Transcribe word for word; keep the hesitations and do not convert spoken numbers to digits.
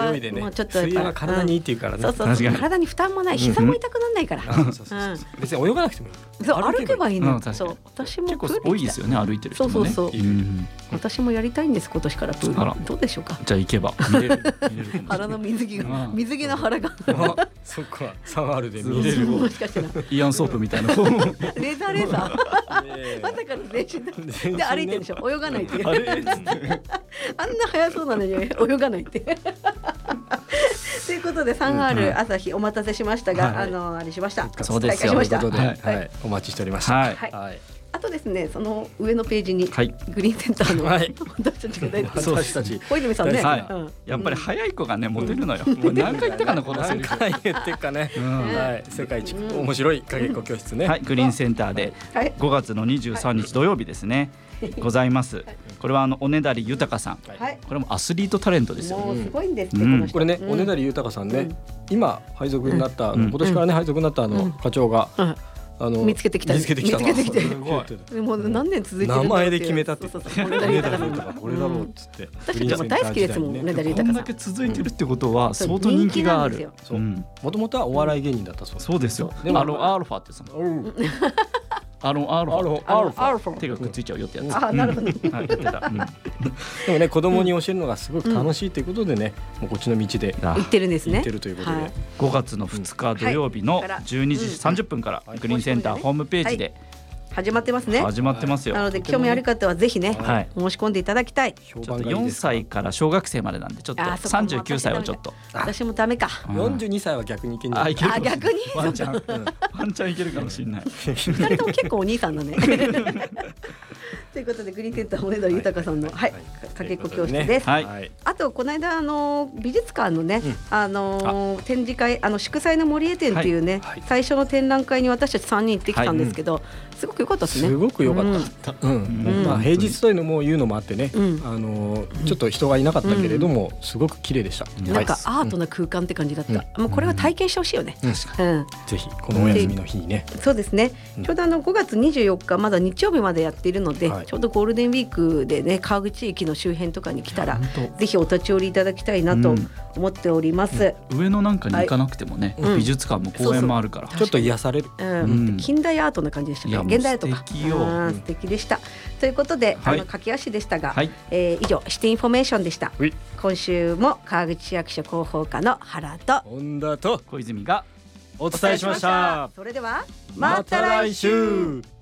泳いでね、 もうちょっとやっぱ水泳は体にいいっていうからね、 そうそうそう、体に負担もない、膝も痛くならないから、 うん、そうそうそうそう、別に泳がなくてもいい、 そう歩けばいいの、 うん、 そう私も結構多いですよね、歩いてる人もね。 そうそうそう、うん、私もやりたいんです、今年からプール。どうでしょうか。 じゃあ行けば見れる見れる腹の水着が、水着の腹がそっか、サンアールで見れる、 もしかしたらイアンソープみたいなレーザーレーザーまさかの全身で歩いてるでしょ、泳がないっていうあんな速そうなのに泳がないってということで サンアール 朝日お待たせしましたが、あのあれしました、 そうですよ、 ということで、はいお待ちしておりました。はい、 あとですね、その上のページにグリーンセンターの私たちが大好き、 私たち小泉さんね、 やっぱり早い子がねモテるのよ。もう何回言ったかな、このセリフ。 何回言ってかね。はい、世界一面白いかけっこ教室ね。 はい、グリーンセンターでごがつのにじゅうさんにち土曜日ですね。ございます。これはあのおねだり豊さん、これもアスリートタレントですよ。 もうすごいんですって、この人。 これね、おねだり豊さんね、今配属になった今年からね配属になったあの課長があの見つけてきた見つけてきた見つけてきてもう何年続いてるんだって、 名前で決めたって、 そうそうそう、おねだり豊さんこれだろうっつって、 私たちも大好きですもん、おねだり豊さん。 こんだけ続いてるってことは相当人気がある。 もともとはお笑い芸人だったそう。 そうですよ。アロンアルファってさ、アロンアルファ、 アルファ手がくっついちゃうよってやつ。 あ、なるほど。 でもね、子供に教えるのがすごく楽しいということでね、もうこっちの道で行ってるんですね。 行ってるということで、 ごがつのふつか土曜日のじゅうにじさんじゅっぷんからグリーンセンターホームページで始まってますね。 始まってますよ。 なので興味ある方はぜひね、申し込んでいただきたい。 ちょっとよんさいから小学生までなんで、ちょっとさんじゅうきゅうさいはちょっと私もダメか。 よんじゅうにさいは逆にいけんじゃない。 あ、逆にワンちゃんワンちゃんいけるかもしれない。 ふたりとも結構お兄さんだね。ということでグリーンセンターおねだり豊さんのはいかけっこ教室です。あとこの間あの美術館のね、あの展示会、あの祝祭の森江展っていうね、最初の展覧会に私たちさんにん行ってきたんですけど、すごく良かったですね。 すごく良かった。まあ平日というのも言うのもあってね、あのちょっと人がいなかったけれどもすごごく綺麗でした。 なんかアートな空間って感じだった。もうこれは体験してほしいよね。 ぜひこのお休みの日にね。 そうですね。ちょうどあのごがつにじゅうよっかまだ日曜日までやっているので、ちょうどゴールデンウィークでね、川口駅の周辺とかに来たらぜひお立ち寄りいただきたいなと思っております。 上野なんかに行かなくてもね、美術館も公園もあるからちょっと癒される。 近代アートな感じでしたね。現代アートか。素敵でした。ということで、あの駆け足でしたが、以上シティインフォメーションでした。今週も川口市役所広報課の原と本田と小泉がお伝えしました。 それではまた来週。